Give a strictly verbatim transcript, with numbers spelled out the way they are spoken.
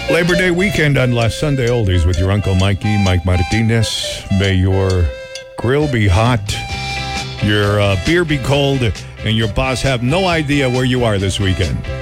Labor Day weekend on La Sunday Oldies with your Uncle Mikey, Mike Martinez. May your grill be hot, your uh, beer be cold, and your boss have no idea where you are this weekend.